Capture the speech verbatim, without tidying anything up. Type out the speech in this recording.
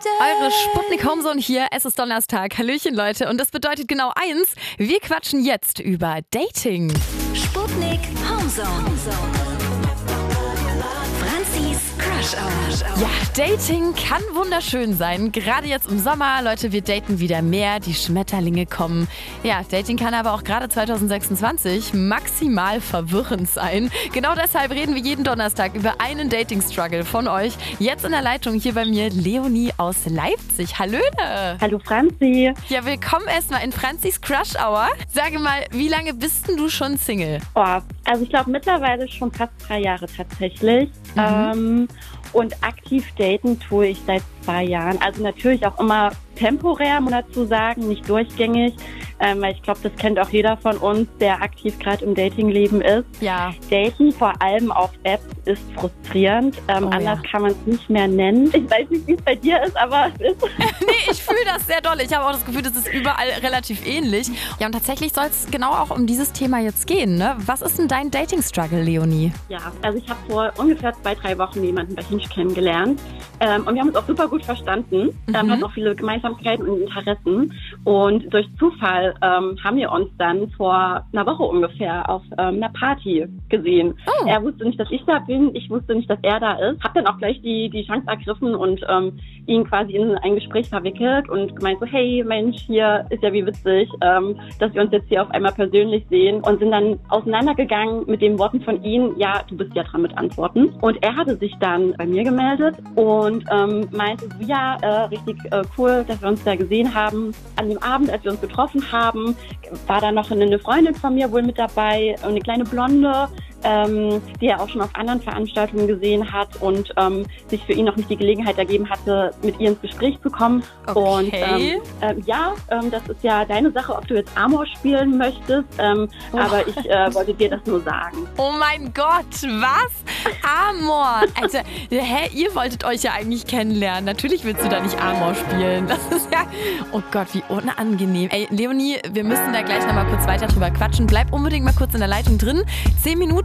Eure Sputnik Homezone hier, es ist Donnerstag. Hallöchen Leute, und das bedeutet genau eins, wir quatschen jetzt über Dating. Sputnik Homezone. Franzis Crush Hour. Ja, Dating kann wunderschön sein, gerade jetzt im Sommer. Leute, wir daten wieder mehr, die Schmetterlinge kommen. Ja, Dating kann aber auch gerade zwanzig sechsundzwanzig maximal verwirrend sein. Genau deshalb reden wir jeden Donnerstag über einen Dating-Struggle von euch. Jetzt in der Leitung hier bei mir Leonie aus Leipzig. Hallöle! Hallo Franzi. Ja, willkommen erstmal in Franzis Crush Hour. Sage mal, wie lange bist denn du schon Single? Oh, also ich glaube mittlerweile schon fast drei Jahre tatsächlich. Mhm. Ähm, und aktiv daten tue ich seit zwei Jahren. Also natürlich auch immer temporär, muss man dazu sagen, nicht durchgängig. Ähm, weil ich glaube, das kennt auch jeder von uns, der aktiv gerade im Datingleben ist. Ja. Daten, vor allem auf Apps, ist frustrierend. Ähm, Oh, anders ja. kann man es nicht mehr nennen. Ich weiß nicht, wie es bei dir ist, aber es ist... Nee, ich fühle das sehr doll. Ich habe auch das Gefühl, das ist überall relativ ähnlich. Ja, und tatsächlich soll es genau auch um dieses Thema jetzt gehen, ne? Was ist denn dein Dating-Struggle, Leonie? Ja, also ich habe vor ungefähr zwei, drei Wochen jemanden bei Hinge kennengelernt. Ähm, und wir haben uns auch super gut verstanden. Mhm. Ähm, hatten auch viele Gemeinsamkeiten und Interessen. Und durch Zufall ähm, haben wir uns dann vor einer Woche ungefähr auf ähm, einer Party gesehen. Oh. Er wusste nicht, dass ich da bin. Ich wusste nicht, dass er da ist. Hab dann auch gleich die, die Chance ergriffen und ähm, ihn quasi in ein Gespräch verwickelt und gemeint so, hey Mensch, hier ist ja wie witzig, ähm, dass wir uns jetzt hier auf einmal persönlich sehen, und sind dann auseinandergegangen mit den Worten von ihm, ja, du bist ja dran mit Antworten. Und er hatte sich dann bei mir gemeldet und ähm, meinte so, ja, äh, richtig äh, cool, dass wir uns da gesehen haben. An dem Abend, als wir uns getroffen haben, war da noch eine Freundin von mir wohl mit dabei, eine kleine Blonde, ähm, die er auch schon auf anderen Veranstaltungen gesehen hat und ähm, sich für ihn noch nicht die Gelegenheit ergeben hatte, mit ihr ins Gespräch zu kommen. Okay. Und ähm, ähm, ja, ähm, das ist ja deine Sache, ob du jetzt Amor spielen möchtest, ähm, Oh. aber ich äh, wollte dir das nur sagen. Oh mein Gott, was? Amor. Alter, hä, ihr wolltet euch ja eigentlich kennenlernen. Natürlich willst du da nicht Amor spielen. Das ist ja... Oh Gott, wie unangenehm. Ey, Leonie, wir müssen da gleich nochmal kurz weiter drüber quatschen. Bleib unbedingt mal kurz in der Leitung drin. Zehn Minuten